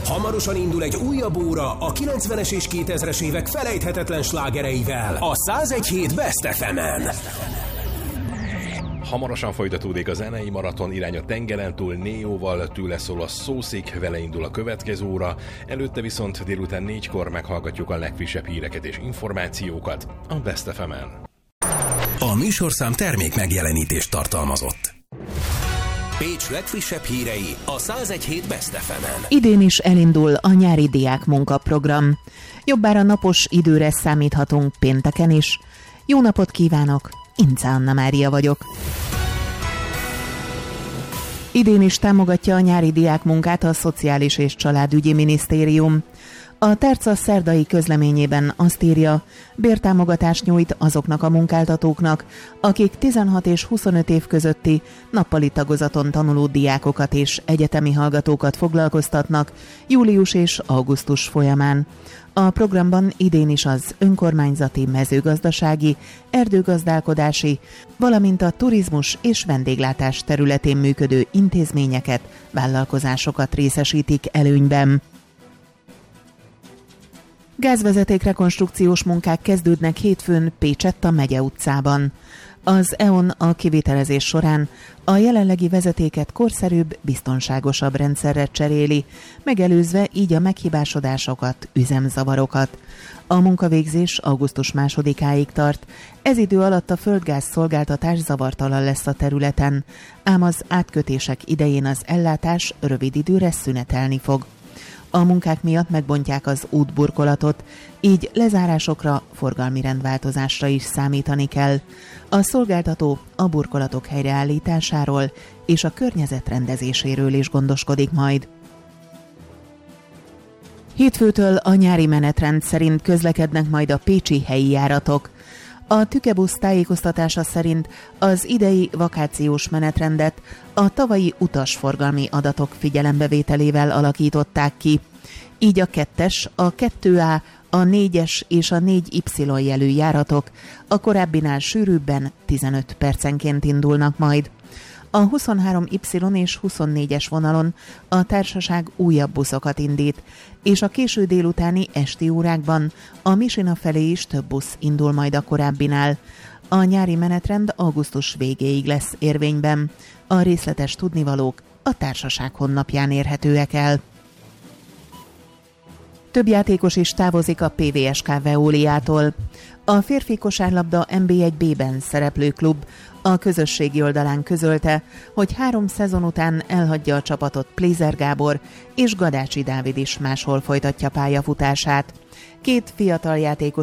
Hamarosan indul egy újabb óra a 90-es és 2000-es évek felejthetetlen slágereivel a 101.7 Best FM-en. Hamarosan folytatódik a zenei maraton irány a tengeren túl Néóval, tőle szól a szószik, vele indul a következő óra, előtte viszont délután 4-kor meghallgatjuk a legfrissebb híreket és információkat a Best FM-en. A műsorszám termék megjelenítést tartalmazott. Pécs legfrissebb hírei a 101.7 Best FM-en. Idén is elindul a nyári diák munkaprogram. Jobbára napos időre számíthatunk pénteken is. Jó napot kívánok! Ince Anna Mária vagyok. Idén is támogatja a nyári diákmunkát a Szociális és Családügyi Minisztérium. A Terca szerdai közleményében azt írja, bértámogatást nyújt azoknak a munkáltatóknak, akik 16 és 25 év közötti nappali tagozaton tanuló diákokat és egyetemi hallgatókat foglalkoztatnak július és augusztus folyamán. A programban idén is az önkormányzati, mezőgazdasági, erdőgazdálkodási, valamint a turizmus és vendéglátás területén működő intézményeket, vállalkozásokat részesítik előnyben. Gázvezeték-rekonstrukciós munkák kezdődnek hétfőn Pécsett a Megye utcában. Az EON a kivitelezés során a jelenlegi vezetéket korszerűbb, biztonságosabb rendszerre cseréli, megelőzve így a meghibásodásokat, üzemzavarokat. A munkavégzés augusztus 2-áig tart, ez idő alatt a földgáz szolgáltatás zavartalan lesz a területen, ám az átkötések idején az ellátás rövid időre szünetelni fog. A munkák miatt megbontják az útburkolatot, így lezárásokra, forgalmi rendváltozásra is számítani kell. A szolgáltató a burkolatok helyreállításáról és a környezet rendezéséről is gondoskodik majd. Hétfőtől a nyári menetrend szerint közlekednek majd a pécsi helyi járatok. A Tükebusz tájékoztatása szerint az idei vakációs menetrendet a tavalyi utasforgalmi adatok figyelembevételével alakították ki. Így a 2-es, a 2A, a 4-es és a 4Y jelű járatok a korábbinál sűrűbben 15 percenként indulnak majd. A 23Y és 24-es vonalon a társaság újabb buszokat indít, és a késő délutáni esti órákban a Misina felé is több busz indul majd a korábbinál. A nyári menetrend augusztus végéig lesz érvényben. A részletes tudnivalók a társaság honlapján érhetőek el. Több játékos is távozik a PVSK Veoliától. A férfi kosárlabda NB1B-ben szereplő klub a közösségi oldalán közölte, hogy 3 szezon után elhagyja a csapatot Plézer Gábor, és Gadácsi Dávid is máshol folytatja pályafutását. 2 fiatal játékos